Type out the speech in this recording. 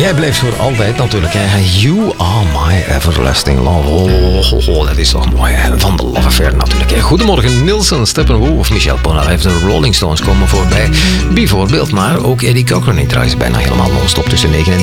jij blijft voor altijd natuurlijk. Hè. You are my everlasting love. Oh, dat is toch mooi. Hè. Van de Love Affair natuurlijk. Hè. Goedemorgen, Nilsson, Steppenwolf of Michel Polnareff. De Rolling Stones komen voorbij. Bijvoorbeeld, maar ook Eddie Cochran. Die draait bijna helemaal non-stop tussen 9 en